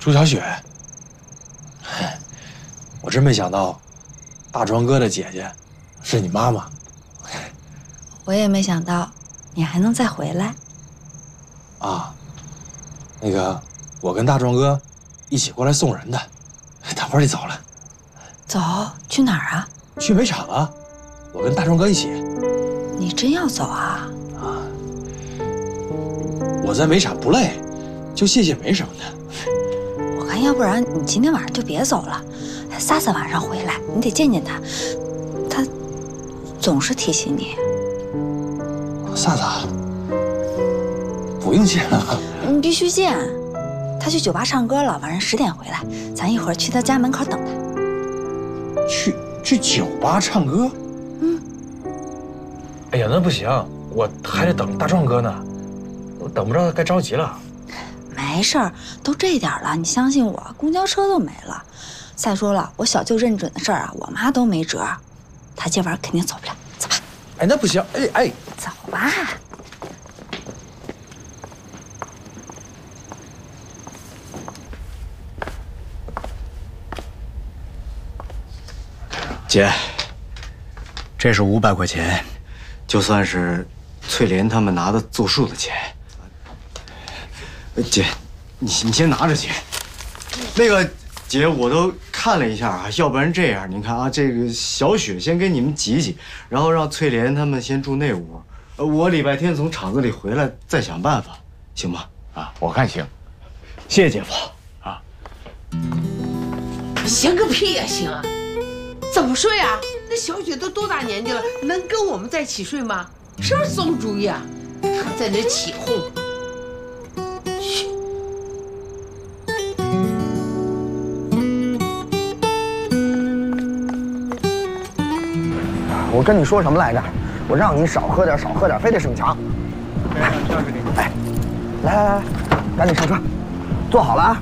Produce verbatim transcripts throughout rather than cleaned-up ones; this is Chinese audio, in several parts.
朱小雪，我真没想到，大壮哥的姐姐是你妈妈。 我也没想到你还能再回来。 啊，那个，我跟大壮哥一起过来送人的，等会儿就走了。 走，去哪儿啊？ 去煤厂啊，我跟大壮哥一起。 你真要走啊？ 啊，我在煤厂不累，就卸卸煤什么的。 我看要不然你今天晚上就别走了，萨萨晚上回来，你得见见他，他总是提醒你。 萨萨，不用见了。 你必须见，他去酒吧唱歌了，晚上十点回来，咱一会儿去他家门口等他。 去去酒吧唱歌？ 嗯。 哎呀，那不行，我还得等大壮哥呢，我等不着，该着急了。 没事儿，都这点了，你相信我，公交车都没了。再说了，我小舅认准的事儿啊，我妈都没辙，他今晚肯定走不了。走吧。 哎，那不行，哎哎， 走吧。 姐，这是五百块钱，就算是翠莲他们拿的作数的钱。姐，你你先拿着，姐。那个姐，我都看了一下啊，要不然这样，您看啊，这个小雪先给你们挤挤，然后让翠莲他们先住那屋，我礼拜天从厂子里回来再想办法，行吗？啊， 我看行。 谢谢姐夫啊。 行个屁呀，行啊！怎么睡啊？那小雪都多大年纪了，能跟我们在一起睡吗？是不是馊主意啊？还在那起哄。嘘。 我跟你说什么来着？我让你少喝点，少喝点，非得逞强。哎，来来来，赶紧上车，坐好了啊！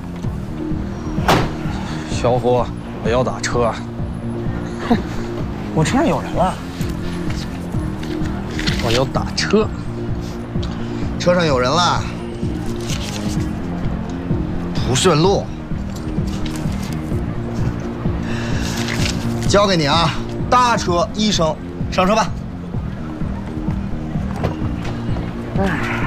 小伙，我要打车。 哼，我车上有人了。 我要打车。 车上有人了，不顺路。交给你啊，搭车医生，上车吧。哎。